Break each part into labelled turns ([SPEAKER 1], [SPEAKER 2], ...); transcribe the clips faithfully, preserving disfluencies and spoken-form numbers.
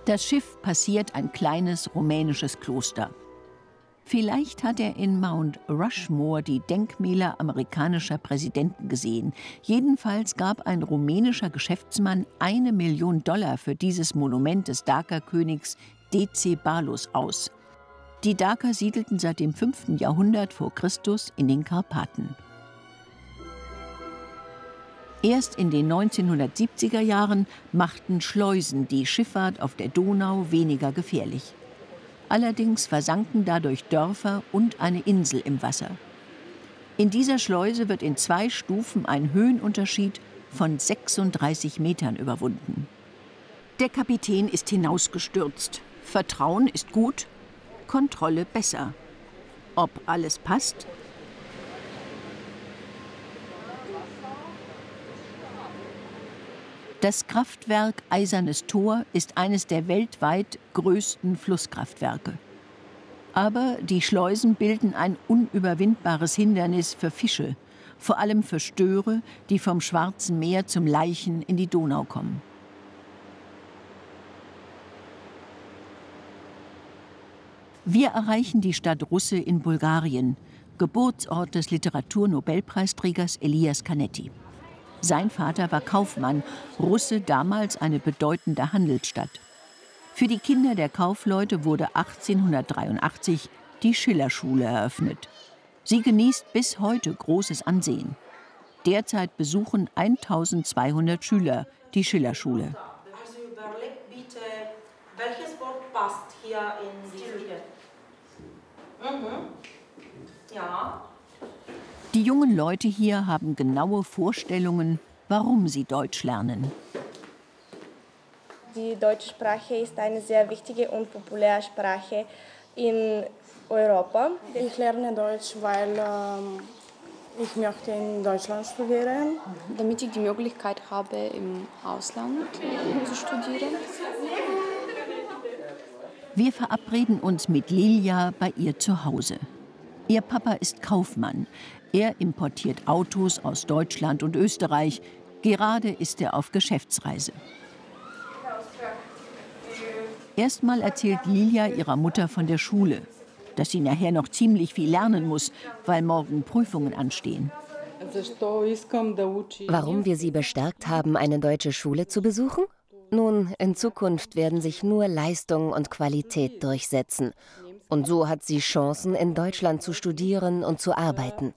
[SPEAKER 1] Das Schiff passiert ein kleines rumänisches Kloster. Vielleicht hat er in Mount Rushmore die Denkmäler amerikanischer Präsidenten gesehen. Jedenfalls gab ein rumänischer Geschäftsmann eine Million Dollar für dieses Monument des Daker-Königs Decebalus aus. Die Daker siedelten seit dem fünften Jahrhundert vor Christus in den Karpaten. Erst in den neunzehnhundertsiebziger Jahren machten Schleusen die Schifffahrt auf der Donau weniger gefährlich. Allerdings versanken dadurch Dörfer und eine Insel im Wasser. In dieser Schleuse wird in zwei Stufen ein Höhenunterschied von sechsunddreißig Metern überwunden. Der Kapitän ist hinausgestürzt. Vertrauen ist gut, Kontrolle besser. Ob alles passt? Das Kraftwerk Eisernes Tor ist eines der weltweit größten Flusskraftwerke. Aber die Schleusen bilden ein unüberwindbares Hindernis für Fische, vor allem für Störe, die vom Schwarzen Meer zum Laichen in die Donau kommen. Wir erreichen die Stadt Russe in Bulgarien, Geburtsort des Literaturnobelpreisträgers Elias Canetti. Sein Vater war Kaufmann, Russe damals eine bedeutende Handelsstadt. Für die Kinder der Kaufleute wurde achtzehnhundertdreiundachtzig die Schillerschule eröffnet. Sie genießt bis heute großes Ansehen. Derzeit besuchen eintausendzweihundert Schüler die Schillerschule.
[SPEAKER 2] Also überlegt bitte, welches Wort passt hier in die Lücke? Mhm. Ja.
[SPEAKER 1] Die jungen Leute hier haben genaue Vorstellungen, warum sie Deutsch lernen.
[SPEAKER 3] Die deutsche Sprache ist eine sehr wichtige und populäre Sprache in Europa.
[SPEAKER 4] Ich lerne Deutsch, weil ähm, ich möchte in Deutschland studieren.
[SPEAKER 5] Damit ich die Möglichkeit habe, im Ausland zu studieren.
[SPEAKER 1] Wir verabreden uns mit Lilja bei ihr zu Hause. Ihr Papa ist Kaufmann. Er importiert Autos aus Deutschland und Österreich. Gerade ist er auf Geschäftsreise. Erstmal erzählt Lilja ihrer Mutter von der Schule, dass sie nachher noch ziemlich viel lernen muss, weil morgen Prüfungen anstehen.
[SPEAKER 6] Warum wir sie bestärkt haben, eine deutsche Schule zu besuchen? Nun, in Zukunft werden sich nur Leistung und Qualität durchsetzen. Und so hat sie Chancen, in Deutschland zu studieren und zu arbeiten.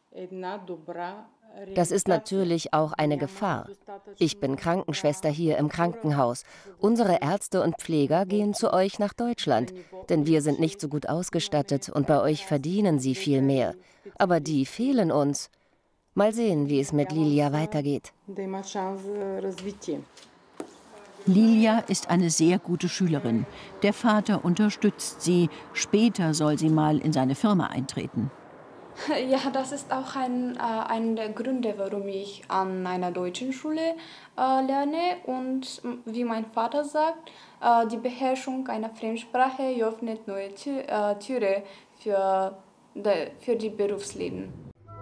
[SPEAKER 6] Das ist natürlich auch eine Gefahr. Ich bin Krankenschwester hier im Krankenhaus. Unsere Ärzte und Pfleger gehen zu euch nach Deutschland, denn wir sind nicht so gut ausgestattet und bei euch verdienen sie viel mehr. Aber die fehlen uns. Mal sehen, wie es mit Lilja weitergeht.
[SPEAKER 1] Lilja ist eine sehr gute Schülerin. Der Vater unterstützt sie. Später soll sie mal in seine Firma eintreten.
[SPEAKER 5] Ja, das ist auch ein, äh, einer der Gründe, warum ich an einer deutschen Schule äh, lerne. Und wie mein Vater sagt, äh, die Beherrschung einer Fremdsprache öffnet neue Tür, äh, Türen für, de, für die Berufsleben.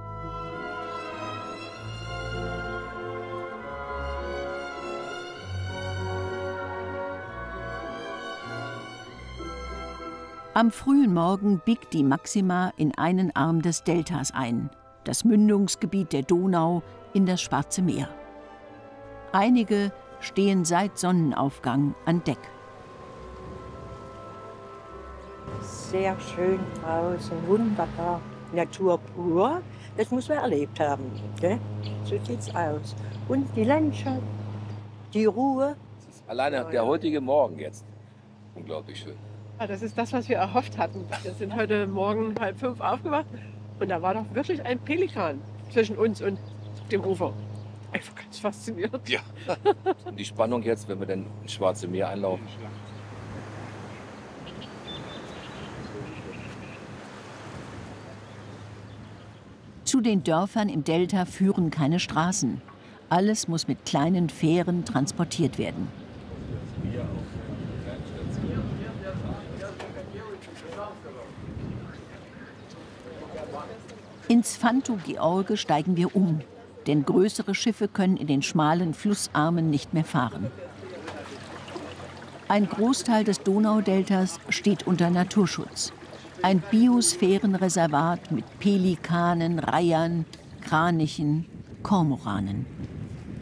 [SPEAKER 1] Am frühen Morgen biegt die Maxima in einen Arm des Deltas ein, das Mündungsgebiet der Donau in das Schwarze Meer. Einige stehen seit Sonnenaufgang an Deck.
[SPEAKER 7] Sehr schön draußen, wunderbar, Natur pur, das muss man erlebt haben. Gell? So sieht's aus. Und die Landschaft, die Ruhe.
[SPEAKER 8] Alleine der heutige Morgen jetzt, unglaublich schön.
[SPEAKER 9] Das ist das, was wir erhofft hatten. Wir sind heute Morgen halb fünf aufgewacht und da war doch wirklich ein Pelikan zwischen uns und dem Ufer. Einfach ganz faszinierend.
[SPEAKER 8] Ja. Und die Spannung jetzt, wenn wir dann ins Schwarze Meer einlaufen.
[SPEAKER 1] Zu den Dörfern im Delta führen keine Straßen. Alles muss mit kleinen Fähren transportiert werden. Ins Fantu George steigen wir um, denn größere Schiffe können in den schmalen Flussarmen nicht mehr fahren. Ein Großteil des Donaudeltas steht unter Naturschutz. Ein Biosphärenreservat mit Pelikanen, Reihern, Kranichen, Kormoranen.